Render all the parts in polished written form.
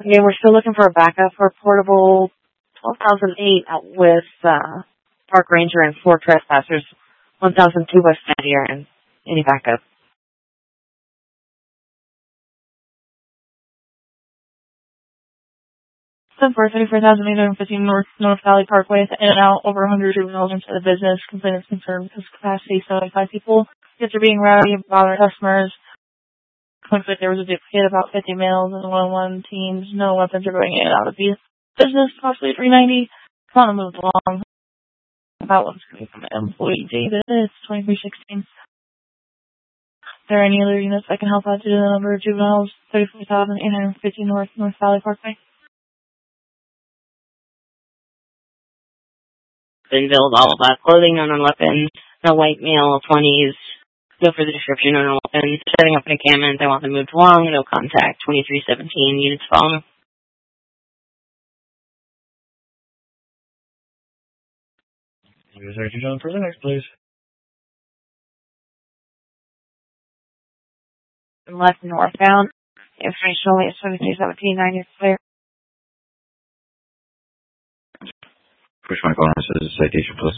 Again, we're still looking for a backup for portable 12,008 with Park Ranger and 4 Trespassers, 1,002 West Nadir, and any backup. 34,815 North Valley Parkway, in and out, over 100 juveniles into the business. Complainants concerned because capacity 75 people. Kids are being rowdy, bothering customers. Looks like there was a duplicate, about 50 males and 101 teens. No weapons are going in and out of the business, possibly 390. Come on, move along. That one's going to be from employee David. It's 2316. Is there any other units that can help out to the number of juveniles? 34,850 North Valley Parkway. Been billed all of that. Clothing, no weapons. No white male, 20s. Go for the description, no weapons. Setting up an encampment, I want them moved along. No contact, 2317. Units following. Units 32 for the next, please. Left northbound. Information only is 2317. 9 is clear. Push my phone says citation, please.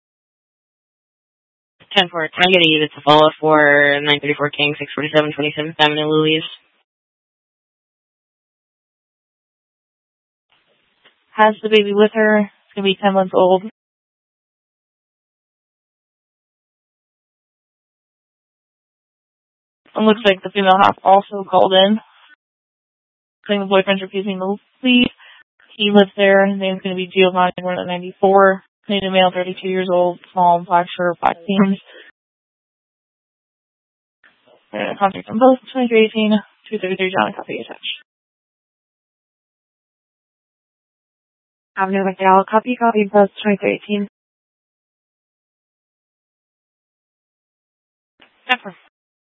10-4. Can I get a unit to follow for 934 King, 647, 27th Avenue, Louise? Has the baby with her. It's going to be 10 months old. It looks like the female half also called in, saying the boyfriend's refusing to leave. He lives there. His name's going to be Giovanni, born at 94. Native male, 32 years old, small, black shirt, black jeans. We're going to contact them both. 2318, 233 John, copy attached. Avenue McDowell, copy both 2318. Pepper.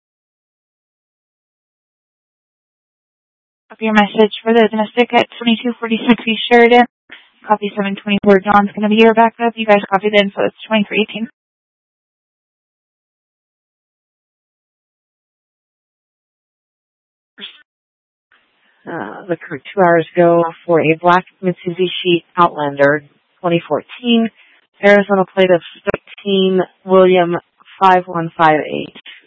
Copy your message for the domestic at 2246 East Sheridan. Copy 724. John's going to be your backup. You guys copied in, so it's 2318. The crew 2 hours ago for a black Mitsubishi Outlander 2014, Arizona plate of 13 William 5158.